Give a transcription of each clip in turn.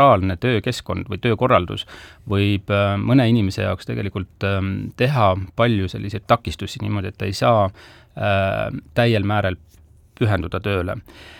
reaalne töökeskkond või töökorraldus võib mõne inimese jaoks tegelikult teha palju selliseid takistusi niimoodi, et ta ei saa täiel määrel pühenduda tööle.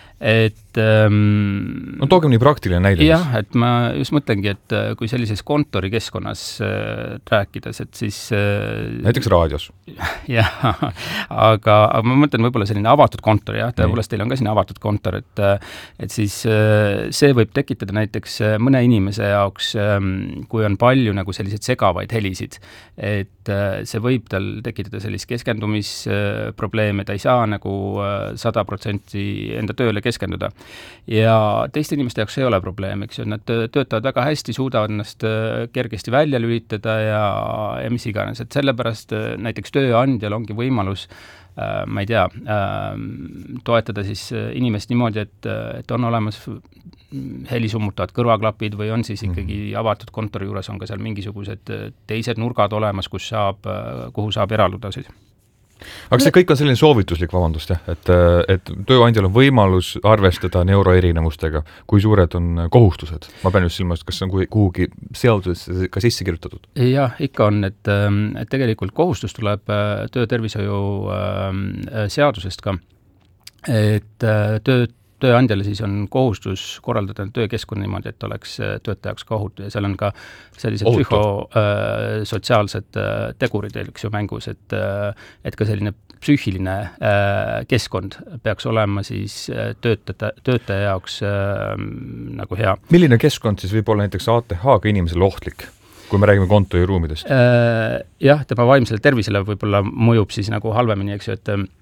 No toogem nii praktiline näide. Jah, et ma just mõtlengi, et kui sellises kontorikeskkonnas rääkides, et siis näiteks raadios. Jah, aga ma mõtlen võib-olla selline avatud kontor, jah, tõepoolest teil on ka siin avatud kontor, et siis see võib tekitada näiteks mõne inimese jaoks, kui on palju nagu selliseid segavaid helisid, et see võib tal tekitada sellist keskendumisprobleeme, ta ei saa nagu 100% enda tööle keskenduda. Ja teiste inimeste jaoks ei ole probleem, eks ju, nad töötavad väga hästi, suudavad ennast kergesti välja lülitada ja mis iganes, et sellepärast näiteks tööandjal ongi võimalus, ma ei tea, toetada siis inimest niimoodi, et on olemas helisummutavad kõrvaklapid või on siis ikkagi avatud kontori juures on ka seal mingisugused teised nurgad olemas, kuhu saab eralduda siis. Aga see kõik on selline soovituslik, vabandust, et tööandjal on võimalus arvestada neuroerinevustega, kui suured on kohustused. Ma pean just silmas, kas on kuhugi seadusesse ka sisse kirjutatud? Jah, ikka on, et tegelikult kohustus tuleb töötervishoiu seadusest ka, et tööandjale siis on kohustus korraldada töökeskkonna niimoodi, et oleks töötajaks ka ohutu ja seal on ka sellised psühhosotsiaalsed tegurid eks ju mängus, et ka selline psüühiline keskkond peaks olema siis töötaja jaoks nagu hea. Milline keskkond siis võib olla näiteks ATH-ga inimesele ohtlik, kui me räägime kontoriruumidest? Jah, tema vaimsele tervisele võib-olla mõjub siis nagu halvemini, eks ju,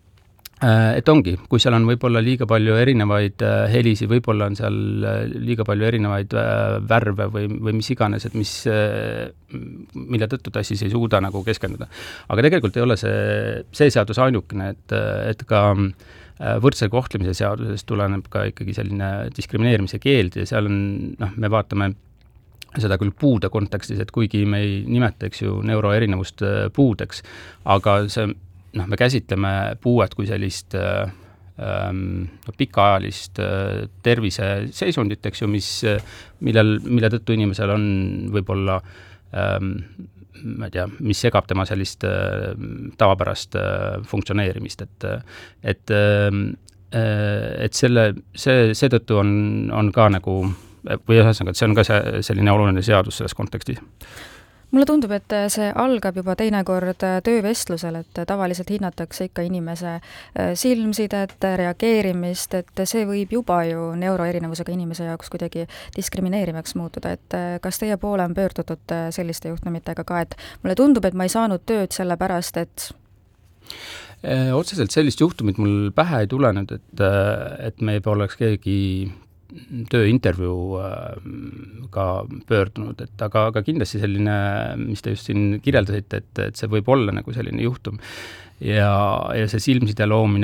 et ongi, kui seal on võib-olla liiga palju erinevaid helisi, võib-olla on seal liiga palju erinevaid värve või mis iganes, et mille tõttu ta siis ei suuda nagu keskenduda. Aga tegelikult ei ole see seadus ainukene, et ka võrdse kohtlemise seadusest tuleneb ka ikkagi selline diskrimineerimise keeld ja seal on, me vaatame seda küll puude kontekstis, et kuigi me ei nimeta, eks ju, neuroerinevust puudeks, aga me käsitleme puuet kui sellist pikaajalist terviseseisundit, eks ju, mille tõttu inimesel on võib-olla, ma ei tea, mis segab tema sellist tavapärast funktsioneerimist, et seetõttu on ka nagu, või ühesõnaga, et see on ka selline oluline seadus selles kontekstis. Mulle tundub, et see algab juba teinekord töövestlusel, et tavaliselt hinnatakse ikka inimese silmsidet, reageerimist, et see võib juba ju neuroerinevusega inimese jaoks kuidagi diskrimineerimaks muutuda, et kas teie poole on pöördutud selliste juhtumitega ka, et mulle tundub, et ma ei saanud tööd sellepärast, et otseselt sellist juhtumit mul pähe ei tulenud, et me juba oleks keegi tööintervjuu ka pöördunud, aga kindlasti selline, mis te just siin kirjeldasite, et see võib olla nagu selline juhtum. Ja see silmside loomine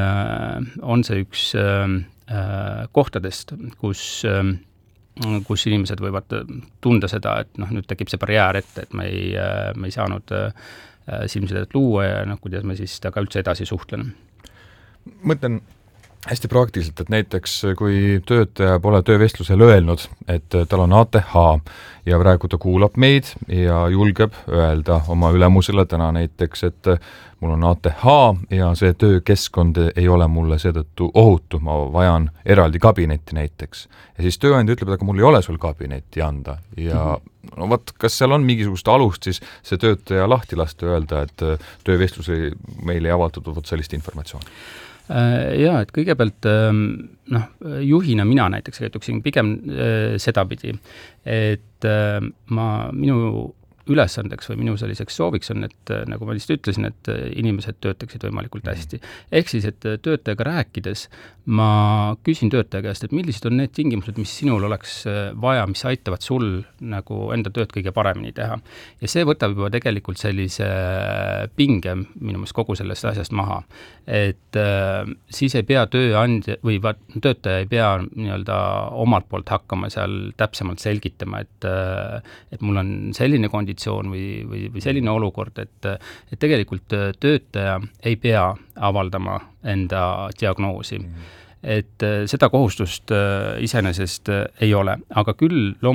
on see üks kohtadest, kus inimesed võivad tunda seda, et nüüd tekib see barjäär ette, et me ei saanud silmsidet luua ja kuidas me siis temaga üldse edasi suhtlen. Mõtlen hästi praktiliselt, et näiteks kui töötaja pole töövestlusel öelnud, et tal on ATH ja praegu ta kuulab meid ja julgeb öelda oma ülemusele täna näiteks, et mul on ATH ja see töökeskkond ei ole mulle seetõttu ohutu, ma vajan eraldi kabinetti näiteks. Ja siis tööandja ütleb, et aga mul ei ole sul kabinetti anda ja no vaat, kas seal on mingisugust alust siis see töötaja lahti lasta öelda, et töövestluse meile ei avatud sellist informatsiooni? Jaa, et kõigepealt juhina mina näiteks käituksin pigem sedapidi, et minu ülesandeks või minu selliseks sooviks on, et nagu ma lihtsalt ütlesin, et inimesed töötaksid võimalikult hästi. Ehk siis, et töötajaga rääkides ma küsin töötaja käest, et millised on need tingimused, mis sinul oleks vaja, mis aitavad sul nagu enda tööd kõige paremini teha. Ja see võtab juba tegelikult sellise pinge minu meelest kogu sellest asjast maha. Et siis ei pea tööandja või töötaja ei pea nii-öelda omalt poolt hakkama seal täpsemalt selgitama, et mul on selline konditsioon või selline olukord, et tegelikult töötaja ei pea avaldama enda diagnoosi. et seda kohustust iseenesest ei ole, aga küll